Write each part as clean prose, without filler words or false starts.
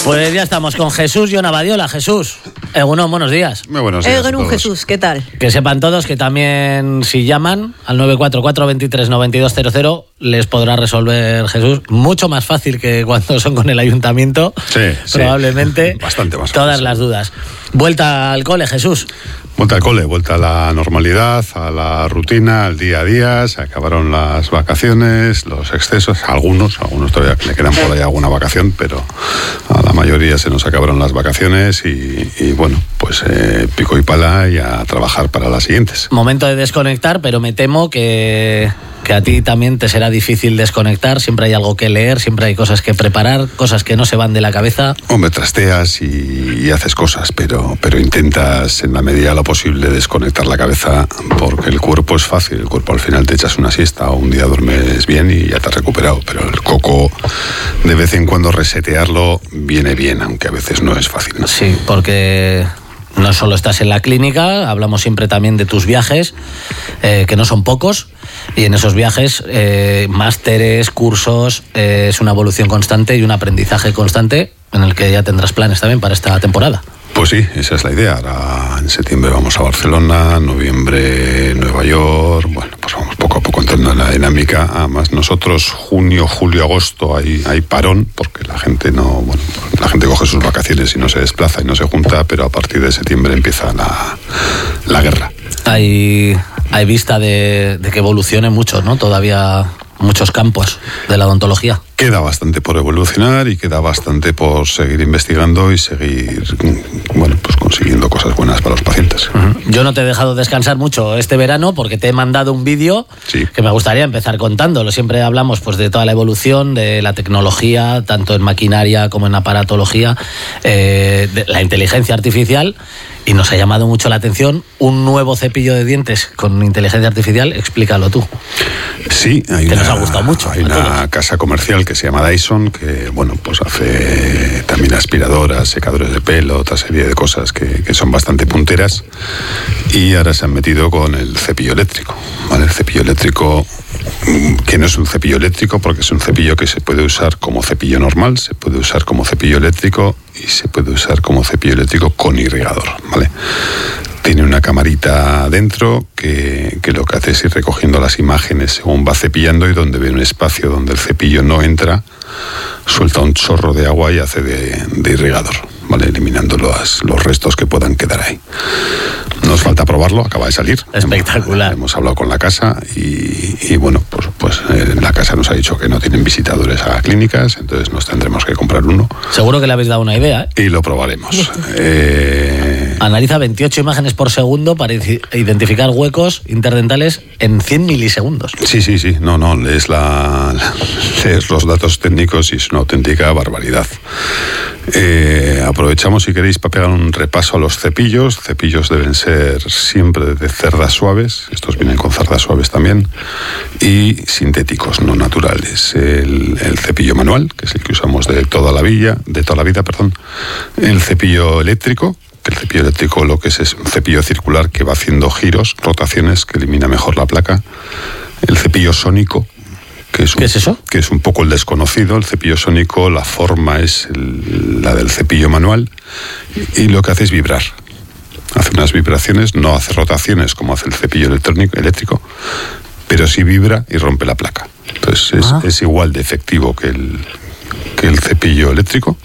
Pues ya estamos con Jesús Jon Abadiola. Jesús, Egunon, buenos días. Muy buenos días. Egunon, Jesús, ¿qué tal? Que sepan todos que también si llaman al 944-23-9200 les podrá resolver Jesús. Mucho más fácil que cuando son con el ayuntamiento. Sí, probablemente. Sí, bastante más fácil. Todas las dudas. Vuelta al cole, Jesús. Vuelta al cole, vuelta a la normalidad, a la rutina, al día a día. Se acabaron las vacaciones, los excesos, algunos todavía le quedan por ahí alguna vacación, pero a la mayoría se nos acabaron las vacaciones y bueno, pues pico y pala y a trabajar para las siguientes. Momento de desconectar, pero me temo que a ti también te será difícil desconectar. Siempre hay algo que leer, siempre hay cosas que preparar, cosas que no se van de la cabeza. Hombre, trasteas y haces cosas, pero intentas en la medida de lo posible desconectar la cabeza, porque el cuerpo es fácil. El cuerpo al final te echas una siesta o un día duermes bien y ya te has recuperado, pero el coco de vez en cuando resetearlo viene bien, aunque a veces no es fácil, ¿no? Sí, porque no solo estás en la clínica, hablamos siempre también de tus viajes, que no son pocos, y en esos viajes, másteres, cursos, es una evolución constante y un aprendizaje constante en el que ya tendrás planes también para esta temporada. Pues sí, esa es la idea. Ahora en septiembre vamos a Barcelona, noviembre Nueva York, bueno, pues vamos poco a poco entrando en la dinámica. Además nosotros junio, julio, agosto hay parón, porque la gente coge sus vacaciones y no se desplaza y no se junta, pero a partir de septiembre empieza la guerra. Hay vista de que evolucione mucho, ¿no? Todavía muchos campos de la odontología. Queda bastante por evolucionar y queda bastante por seguir investigando y seguir, bueno, pues consiguiendo cosas buenas para los pacientes. Yo no te he dejado descansar mucho este verano porque te he mandado un vídeo que me gustaría empezar contándolo. Siempre hablamos pues de toda la evolución de la tecnología, tanto en maquinaria como en aparatología, de la inteligencia artificial, y nos ha llamado mucho la atención un nuevo cepillo de dientes con inteligencia artificial. Explícalo tú. Sí, nos ha gustado mucho. Hay una casa comercial que se llama Dyson, que bueno, pues hace también aspiradoras, secadores de pelo, otra serie de cosas que son bastante punteras, y ahora se han metido con el cepillo eléctrico, ¿vale? El cepillo eléctrico, que no es un cepillo eléctrico porque es un cepillo que se puede usar como cepillo normal, se puede usar como cepillo eléctrico y se puede usar como cepillo eléctrico con irrigador, ¿vale? Tiene una camarita dentro que lo que hace es ir recogiendo las imágenes según va cepillando, y donde ve un espacio donde el cepillo no entra, suelta un chorro de agua y hace de irrigador, ¿vale? Eliminando los restos que puedan quedar ahí. Nos falta probarlo, acaba de salir. Espectacular. Hemos hablado con la casa y bueno, pues la casa nos ha dicho que no tienen visitadores a clínicas, entonces nos tendremos que comprar uno. Seguro que le habéis dado una idea, ¿eh? Y lo probaremos. Analiza 28 imágenes por segundo para identificar huecos interdentales en 100 milisegundos. Sí. No, lees los datos técnicos y es una auténtica barbaridad. Aprovechamos, si queréis, para pegar un repaso a los cepillos. Cepillos deben ser siempre de cerdas suaves, estos vienen con cerdas suaves también, y sintéticos, no naturales. El cepillo manual, que es el que usamos de toda la vida, el cepillo eléctrico, que el cepillo eléctrico lo que es un cepillo circular que va haciendo giros, rotaciones, que elimina mejor la placa. El cepillo sónico, ¿qué es eso? Que es un poco el desconocido. El cepillo sónico, la forma es la del cepillo manual, y lo que hace es vibrar. Hace unas vibraciones, no hace rotaciones como hace el cepillo eléctrico, pero sí vibra y rompe la placa. Entonces es igual de efectivo que el cepillo eléctrico.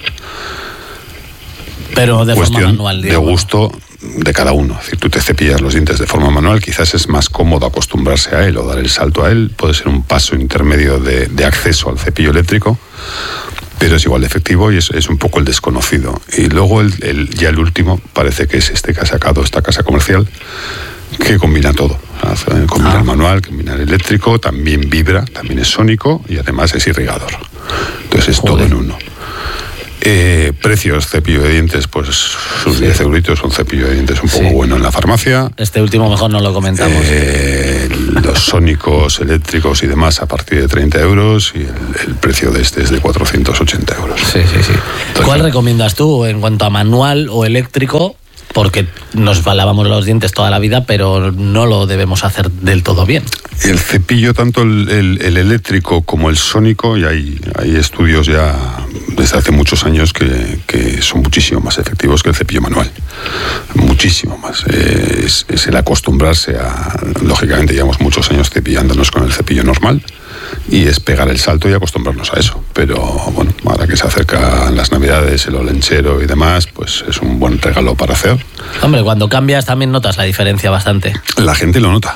Pero de forma manual, digamos. De gusto de cada uno. Es decir, tú te cepillas los dientes de forma manual, quizás es más cómodo acostumbrarse a él o dar el salto a él, puede ser un paso intermedio de acceso al cepillo eléctrico, pero es igual de efectivo y es un poco el desconocido. Y luego ya el último parece que es este que ha sacado esta casa comercial, que combina todo. Combina el manual, combina el eléctrico, también vibra, también es sónico y además es irrigador. Entonces es todo en uno. Precios, cepillo de dientes, pues sus 10 euritos, un cepillo de dientes un poco bueno en la farmacia. Este último mejor no lo comentamos. Los sónicos, eléctricos y demás a partir de 30 euros, y el precio de este es de 480 euros. Sí. Entonces, ¿cuál recomiendas tú en cuanto a manual o eléctrico? porque nos lavamos los dientes toda la vida, pero no lo debemos hacer del todo bien. El cepillo, tanto el eléctrico como el sónico, y hay estudios ya desde hace muchos años que son muchísimo más efectivos que el cepillo manual. Muchísimo más. Es el acostumbrarse a... Lógicamente llevamos muchos años cepillándonos con el cepillo normal, y es pegar el salto y acostumbrarnos a eso. Pero bueno, ahora que se acercan las Navidades, el olenchero y demás, pues es un buen regalo para hacer. Hombre, cuando cambias también notas la diferencia bastante. La gente lo nota.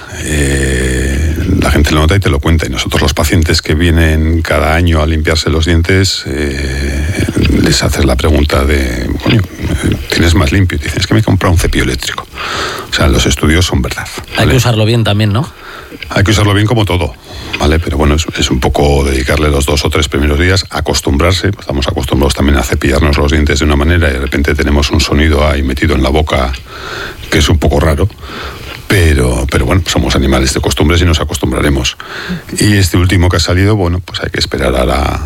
La gente lo nota y te lo cuenta. Y nosotros, los pacientes que vienen cada año a limpiarse los dientes, les haces la pregunta de, bueno, ¿tienes más limpio? Y dicen, es que me he comprado un cepillo eléctrico. O sea, los estudios son verdad, ¿vale? Hay que usarlo bien también, ¿no? Hay que usarlo bien como todo, ¿vale? Pero bueno, es un poco dedicarle los 2 o 3 primeros días, acostumbrarse. Estamos acostumbrados también a cepillarnos los dientes de una manera y de repente tenemos un sonido ahí metido en la boca que es un poco raro. Pero bueno, somos animales de costumbres y nos acostumbraremos. Y este último que ha salido, bueno, pues hay que esperar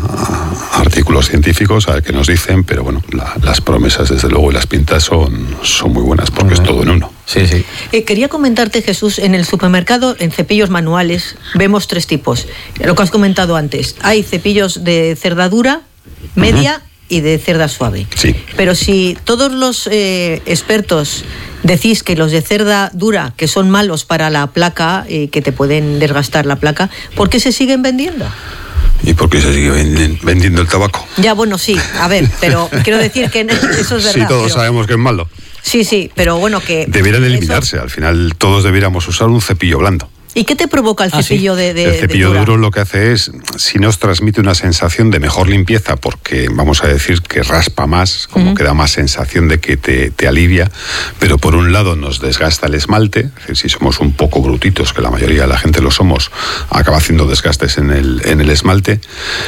a artículos científicos, a ver qué nos dicen, pero bueno, las promesas desde luego y las pintas son muy buenas, porque es todo en uno. Sí, sí. Quería comentarte, Jesús, en el supermercado, en cepillos manuales, vemos 3 tipos. Lo que has comentado antes, hay cepillos de cerda dura, media y de cerda suave. Sí. Pero si todos los expertos decís que los de cerda dura, que son malos para la placa, que te pueden desgastar la placa, ¿por qué se siguen vendiendo? ¿Y por qué se sigue vendiendo el tabaco? Ya, bueno, sí, a ver, pero quiero decir que eso es verdad. Sí, todos sabemos que es malo. Sí, pero bueno, que... Debieran eliminarse, al final todos debiéramos usar un cepillo blando. ¿Y qué te provoca el cepillo de El cepillo duro lo que hace es, si nos transmite una sensación de mejor limpieza, porque vamos a decir que raspa más, como que da más sensación de que te alivia, pero por un lado nos desgasta el esmalte, es decir, si somos un poco brutitos, que la mayoría de la gente lo somos, acaba haciendo desgastes en el esmalte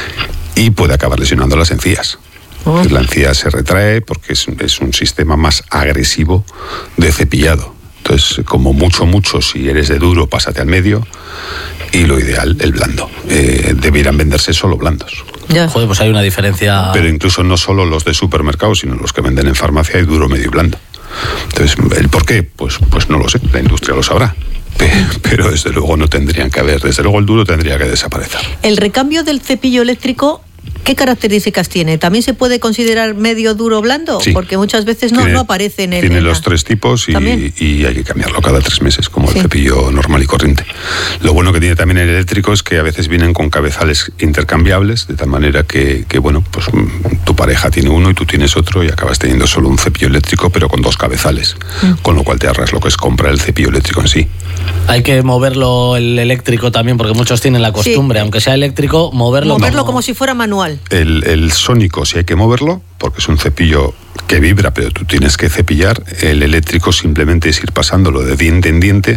y puede acabar lesionando las encías. La encía se retrae porque es un sistema más agresivo de cepillado. Entonces, como mucho, si eres de duro, pásate al medio, y lo ideal, el blando. Debieran venderse solo blandos. Ya. Joder, pues hay una diferencia... Pero incluso no solo los de supermercados, sino los que venden en farmacia, hay duro, medio y blando. Entonces, ¿el por qué? Pues no lo sé, la industria lo sabrá. Pero desde luego no tendrían que haber, desde luego el duro tendría que desaparecer. El recambio del cepillo eléctrico, ¿qué características tiene? ¿También se puede considerar medio duro o blando? Sí. Porque muchas veces no aparece en el... Tiene los 3 tipos y hay que cambiarlo cada 3 meses, como el cepillo normal y corriente. Lo bueno que tiene también el eléctrico es que a veces vienen con cabezales intercambiables, de tal manera que bueno, pues tu pareja tiene uno y tú tienes otro y acabas teniendo solo un cepillo eléctrico, pero con 2 cabezales. Con lo cual te ahorras lo que es comprar el cepillo eléctrico en sí. Hay que moverlo el eléctrico también, porque muchos tienen la costumbre, aunque sea eléctrico, moverlo como si fuera manual. El sónico sí hay que moverlo, porque es un cepillo que vibra, pero tú tienes que cepillar. El eléctrico simplemente es ir pasándolo de diente en diente,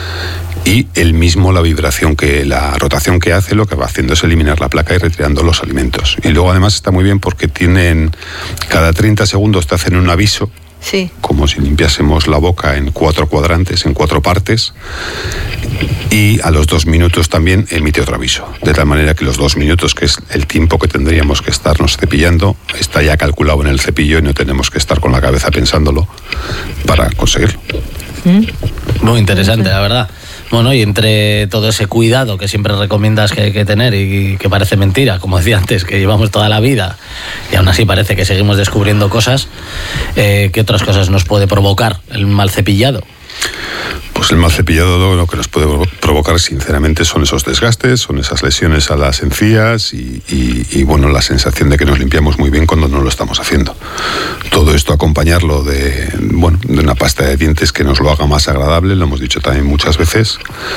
y él mismo, la rotación que hace, lo que va haciendo es eliminar la placa y retirando los alimentos. Y luego además está muy bien porque cada 30 segundos te hacen un aviso. Sí. Como si limpiásemos la boca en 4 cuadrantes, en 4 partes, y a los 2 minutos también emite otro aviso, de tal manera que los 2 minutos, que es el tiempo que tendríamos que estarnos cepillando, está ya calculado en el cepillo y no tenemos que estar con la cabeza pensándolo para conseguirlo. Muy interesante, la verdad. Bueno, y entre todo ese cuidado que siempre recomiendas que hay que tener y que parece mentira, como decía antes, que llevamos toda la vida y aún así parece que seguimos descubriendo cosas, ¿qué otras cosas nos puede provocar el mal cepillado? Pues el mal cepillado lo que nos puede provocar, sinceramente, son esos desgastes, son esas lesiones a las encías y bueno, la sensación de que nos limpiamos muy bien cuando no lo estamos haciendo. Todo esto acompañarlo de una pasta de dientes que nos lo haga más agradable, lo hemos dicho también muchas veces.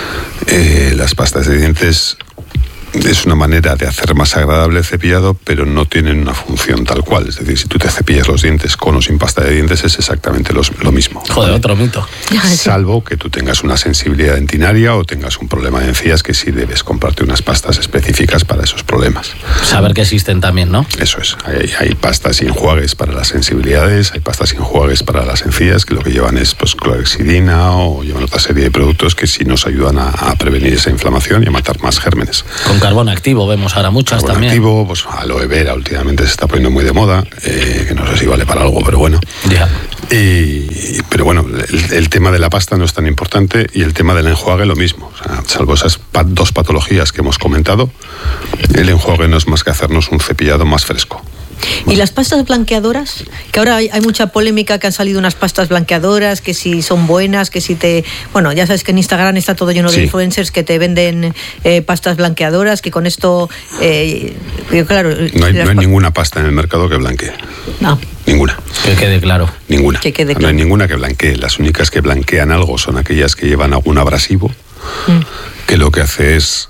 Las pastas de dientes es una manera de hacer más agradable el cepillado, pero no tienen una función tal cual. Es decir, si tú te cepillas los dientes con o sin pasta de dientes, es exactamente lo mismo. Joder, otro mito. Salvo que tú tengas una sensibilidad dentinaria o tengas un problema de encías, que sí debes comprarte unas pastas específicas para esos problemas. Saber que existen también, ¿no? Eso es. Hay pastas y enjuagues para las sensibilidades, hay pastas y enjuagues para las encías, que lo que llevan es clorhexidina o llevan otra serie de productos que sí nos ayudan a prevenir esa inflamación y a matar más gérmenes. Con carbón activo vemos ahora muchas carbón también. Activo, pues aloe vera últimamente se está poniendo muy de moda, que no sé si vale para algo, pero bueno. Ya. Pero bueno, el tema de la pasta no es tan importante y el tema del enjuague lo mismo. O sea, salvo esas dos patologías que hemos comentado, el enjuague no es más que hacernos un cepillado más fresco. ¿Y las pastas blanqueadoras? Que ahora hay mucha polémica, que han salido unas pastas blanqueadoras, que si son buenas, que si te... Bueno, ya sabes que en Instagram está todo lleno de influencers que te venden pastas blanqueadoras, que con esto... claro, no hay ninguna pasta en el mercado que blanquee. No. Ninguna. Que quede claro. Ninguna. Que quede claro. No hay ninguna que blanquee. Las únicas que blanquean algo son aquellas que llevan algún abrasivo, que lo que hace es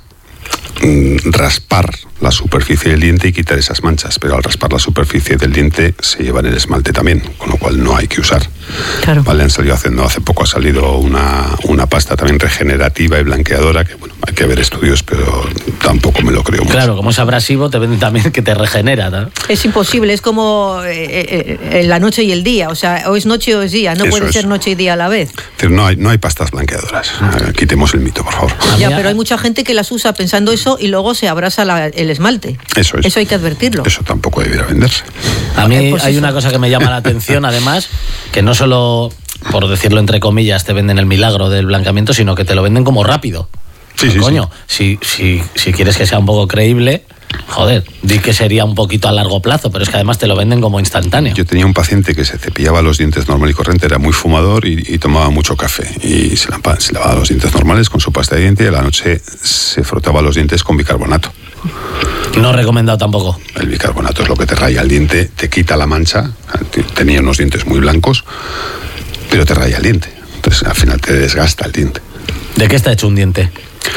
raspar la superficie del diente y quitar esas manchas, pero al raspar la superficie del diente se lleva en el esmalte también, con lo cual no hay que usar. Claro. Vale, hace poco ha salido una pasta también regenerativa y blanqueadora, que bueno, hay que ver estudios, pero tampoco me lo creo mucho. Claro, como es abrasivo, te venden también que te regenera, ¿no? Es imposible, es como la noche y el día, o sea, o es noche o es día, no puede ser noche y día a la vez. No hay pastas blanqueadoras, quitemos el mito, por favor. Ya, pero hay mucha gente que las usa pensando eso y luego se abrasa el esmalte. Eso es. Eso hay que advertirlo. Eso tampoco debiera venderse. A mí hay una cosa que me llama la atención, además, que no solo, por decirlo entre comillas, te venden el milagro del blanqueamiento, sino que te lo venden como rápido. Sí, coño, sí. Si quieres que sea un poco creíble, joder, di que sería un poquito a largo plazo, pero es que además te lo venden como instantáneo. Yo tenía un paciente que se cepillaba los dientes normal y corriente, era muy fumador y tomaba mucho café. Y se lavaba los dientes normales con su pasta de diente y a la noche se frotaba los dientes con bicarbonato. No recomendado tampoco. El bicarbonato es lo que te raya el diente, te quita la mancha. Tenía unos dientes muy blancos, pero te raya el diente. Entonces al final te desgasta el diente. ¿De qué está hecho un diente?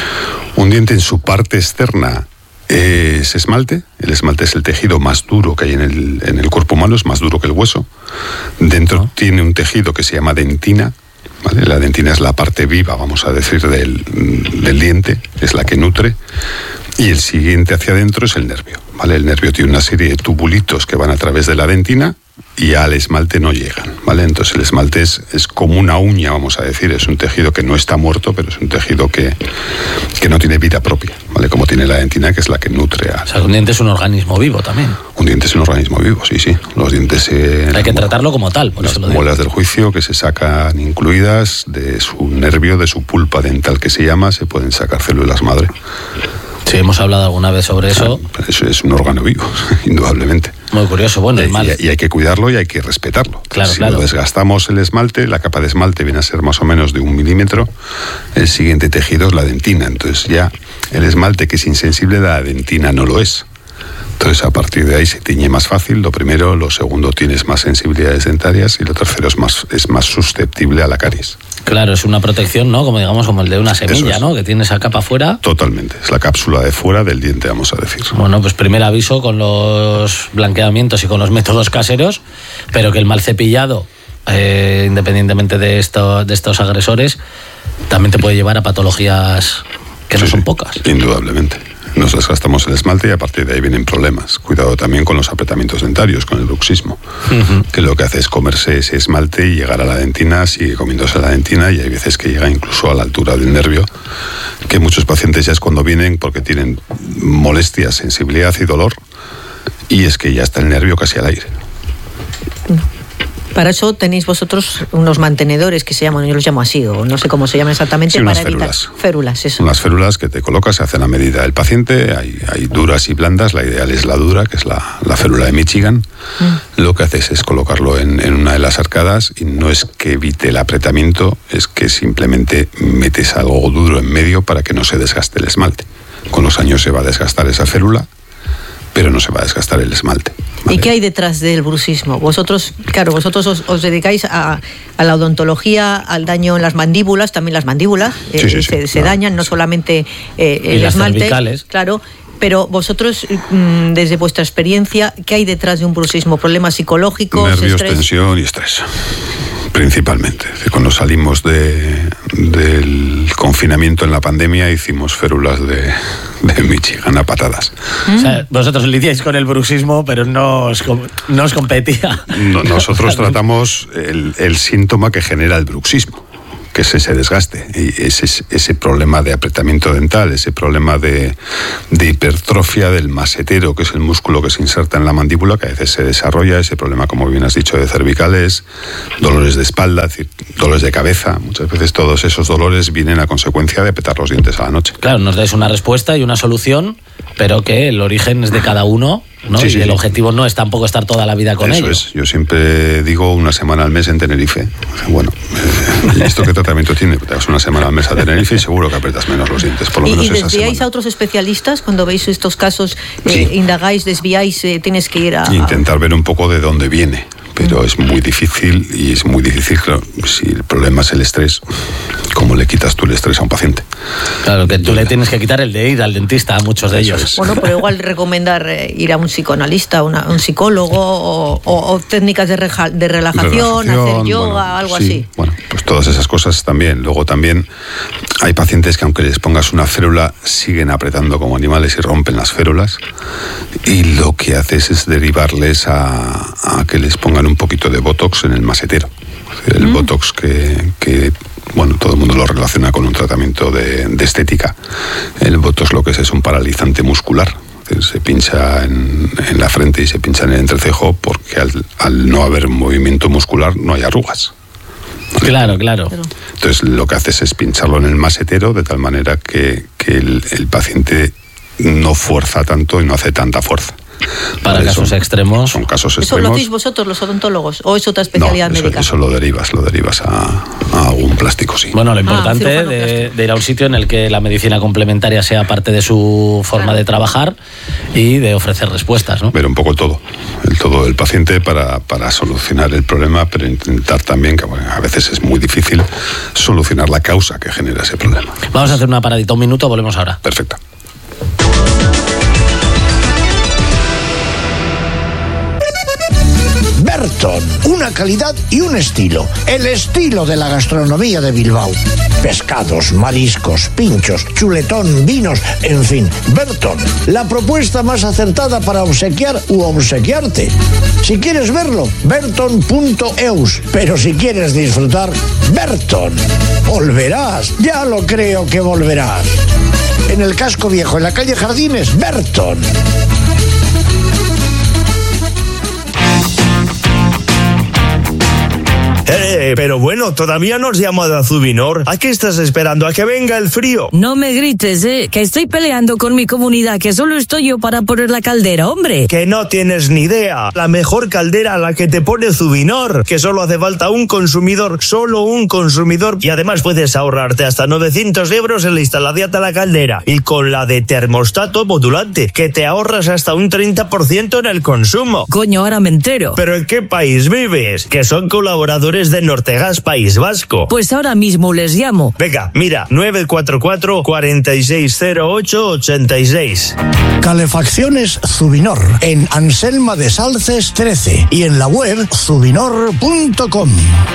Un diente en su parte externa es esmalte. El esmalte es el tejido más duro que hay en el cuerpo humano, es más duro que el hueso. Dentro tiene un tejido que se llama dentina. ¿Vale? La dentina es la parte viva, vamos a decir, del diente, es la que nutre. Y el siguiente hacia adentro es el nervio. ¿Vale? El nervio tiene una serie de tubulitos que van a través de la dentina y al esmalte no llegan. ¿Vale? Entonces el esmalte es como una uña, vamos a decir. Es un tejido que no está muerto, pero es un tejido que no tiene vida propia. ¿Vale? Como tiene la dentina, que es la que nutre a... O sea, un diente es un organismo vivo también. Un diente es un organismo vivo, sí. Los dientes... hay que tratarlo como tal, por eso lo digo. Las muelas del juicio que se sacan incluidas de su nervio, de su pulpa dental que se llama, se pueden sacar células madre. Sí, hemos hablado alguna vez sobre eso. Eso es un órgano vivo, indudablemente. Muy curioso, bueno, el mal. Y hay que cuidarlo y hay que respetarlo. Claro, si lo desgastamos el esmalte, la capa de esmalte viene a ser más o menos de 1 milímetro, el siguiente tejido es la dentina. Entonces ya el esmalte que es insensible, la dentina no lo es. Entonces a partir de ahí se tiñe más fácil, lo primero, lo segundo tienes más sensibilidades dentarias y lo tercero es más susceptible a la caries. Claro, es una protección, ¿no? Como el de una semilla, ¿no? Que tiene esa capa fuera. Totalmente, es la cápsula de fuera del diente, vamos a decir. Bueno, pues primer aviso con los blanqueamientos y con los métodos caseros, pero que el mal cepillado, independientemente de estos agresores, también te puede llevar a patologías que no son pocas. Indudablemente. Nos desgastamos el esmalte y a partir de ahí vienen problemas. Cuidado también con los apretamientos dentarios, con el bruxismo, que lo que hace es comerse ese esmalte y llegar a la dentina, sigue comiéndose la dentina y hay veces que llega incluso a la altura del nervio, que muchos pacientes ya es cuando vienen porque tienen molestias, sensibilidad y dolor, y es que ya está el nervio casi al aire. Para eso tenéis vosotros unos mantenedores que se llaman, yo los llamo así, o no sé cómo se llaman exactamente, sí, para evitar férulas, eso. Unas férulas que te colocas, se hacen a medida del paciente, hay duras y blandas, la ideal es la dura, que es la férula de Michigan. Lo que haces es colocarlo en una de las arcadas y no es que evite el apretamiento, es que simplemente metes algo duro en medio para que no se desgaste el esmalte. Con los años se va a desgastar esa férula, pero no se va a desgastar el esmalte. ¿Vale? ¿Y qué hay detrás del bruxismo? Vosotros os dedicáis a la odontología, al daño en las mandíbulas, también las mandíbulas se dañan, no solamente el esmalte. Cervicales. Claro, pero vosotros, desde vuestra experiencia, ¿qué hay detrás de un bruxismo? ¿Problemas psicológicos, nervios, estrés? tensión y estrés. Principalmente. Cuando salimos del confinamiento en la pandemia hicimos férulas de Michigan a patadas. O sea, vosotros lidiáis con el bruxismo, pero no os competía. Nosotros tratamos el síntoma que genera el bruxismo, que es ese desgaste, y ese problema de apretamiento dental, ese problema de hipertrofia del masetero, que es el músculo que se inserta en la mandíbula, que a veces se desarrolla, ese problema, como bien has dicho, de cervicales, dolores de espalda, es decir, dolores de cabeza. Muchas veces todos esos dolores vienen a consecuencia de apretar los dientes a la noche. Claro, nos dais una respuesta y una solución, pero que el origen es de cada uno, ¿no? Sí, y el objetivo no es tampoco estar toda la vida con ellos. Eso es. Yo siempre digo una semana al mes en Tenerife. Bueno, ¿esto qué tratamiento tiene? Te vas una semana al mes a Tenerife y seguro que apretas menos los dientes, por lo menos esa semana. ¿Y desviáis a otros especialistas cuando veis estos casos? Indagáis, desviáis, tienes que ir a... Intentar ver un poco de dónde viene. Pero es muy difícil, y es muy difícil, claro, si el problema es el estrés, ¿cómo le quitas tú el estrés a un paciente? Claro, que tú le tienes que quitar el de ir al dentista a muchos de ellos. Bueno, pero igual recomendar ir a un psicoanalista, un psicólogo o técnicas de relajación, hacer yoga, algo así. Bueno, pues todas esas cosas también. Luego también hay pacientes que aunque les pongas una férula siguen apretando como animales y rompen las férulas, y lo que haces es derivarles a que les pongan un poquito de botox en el masetero. El botox que bueno, todo el mundo lo relaciona con un tratamiento de estética. El botox lo que es un paralizante muscular. Se pincha en la frente y se pincha en el entrecejo, porque al no haber movimiento muscular no hay arrugas. Claro. Entonces lo que haces es pincharlo en el masetero de tal manera que el paciente no fuerza tanto y no hace tanta fuerza. Para casos extremos. Son casos extremos. ¿Eso lo hacéis vosotros, los odontólogos, o es otra especialidad médica? Eso lo derivas a algún plástico, sí. Bueno, lo importante de ir a un sitio en el que la medicina complementaria sea parte de su forma de trabajar y de ofrecer respuestas, ¿no? Ver un poco todo del paciente para solucionar el problema, pero intentar también, que bueno, a veces es muy difícil solucionar la causa que genera ese problema. Vamos a hacer una paradita, un minuto, volvemos ahora. Perfecto. Berton, una calidad y un estilo. El estilo de la gastronomía de Bilbao. Pescados, mariscos, pinchos, chuletón, vinos, en fin. Berton, la propuesta más acertada para obsequiar u obsequiarte. Si quieres verlo, berton.eus. Pero si quieres disfrutar, Berton. Volverás, ya lo creo que volverás. En el Casco Viejo, en la calle Jardines, Berton. Pero bueno, todavía no has llamado a Zubinor. ¿A qué estás esperando? ¿A que venga el frío? No me grites, que estoy peleando con mi comunidad, que solo estoy yo para poner la caldera, hombre. Que no tienes ni idea. La mejor caldera a la que te pone Zubinor, que solo hace falta un consumidor, solo un consumidor, y además puedes ahorrarte hasta 900 euros en la instalación de la caldera. Y con la de termostato modulante, que te ahorras hasta un 30% en el consumo. Coño, ahora me entero. ¿Pero en qué país vives? Que son colaboradores de Nortegas País Vasco. Pues ahora mismo les llamo. Venga, mira, 944 460886. Calefacciones Zubinor, en Anselma de Salces 13 y en la web zubinor.com.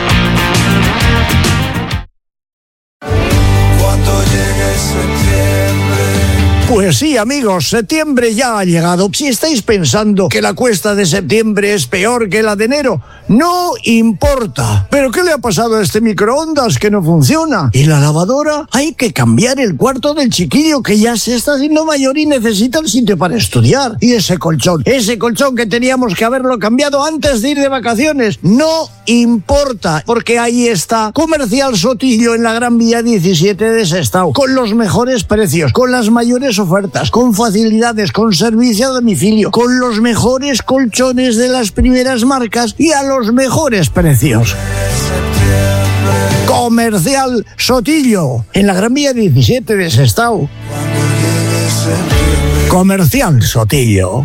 Cuando llegue septiembre. Pues sí, amigos, septiembre ya ha llegado. Si estáis pensando que la cuesta de septiembre es peor que la de enero, no importa. ¿Pero qué le ha pasado a este microondas que no funciona? ¿Y la lavadora? Hay que cambiar el cuarto del chiquillo, que ya se está haciendo mayor y necesita el sitio para estudiar. Y ese colchón que teníamos que haberlo cambiado antes de ir de vacaciones, no importa, porque ahí está Comercial Sotillo en la Gran Vía 17 de Sestao, con los mejores precios, con las mayores ofertas, con facilidades, con servicio a domicilio, con los mejores colchones de las primeras marcas y a los mejores precios. Comercial Sotillo en la Gran Vía 17 de Sestao. Comercial Sotillo.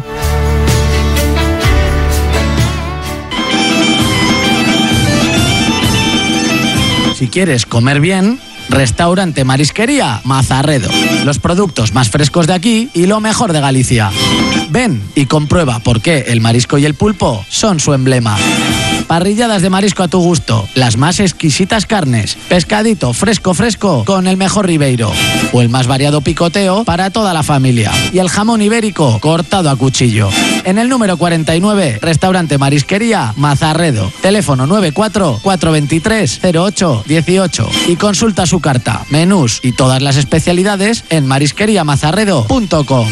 Si quieres comer bien, Restaurante Marisquería Mazarredo. Los productos más frescos de aquí y lo mejor de Galicia. Ven y comprueba por qué el marisco y el pulpo son su emblema. Parrilladas de marisco a tu gusto, las más exquisitas carnes, pescadito fresco con el mejor ribeiro o el más variado picoteo para toda la familia y el jamón ibérico cortado a cuchillo. En el número 49, Restaurante Marisquería Mazarredo, teléfono 94 423 08 18 y consulta su carta, menús y todas las especialidades en marisqueriamazarredo.com.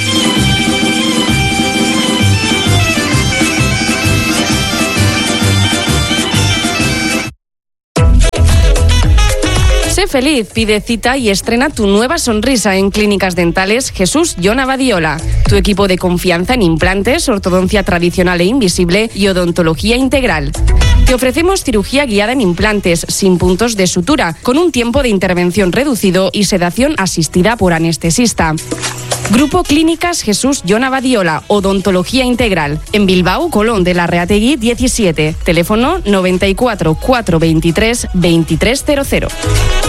Sé feliz, pide cita y estrena tu nueva sonrisa en Clínicas Dentales Jesús Jon Badiola. Tu equipo de confianza en implantes, ortodoncia tradicional e invisible y odontología integral. Te ofrecemos cirugía guiada en implantes, sin puntos de sutura, con un tiempo de intervención reducido y sedación asistida por anestesista. Grupo Clínicas Jesús Jon Badiola, odontología integral. En Bilbao, Colón de la Reategui 17. Teléfono 94 423 2300.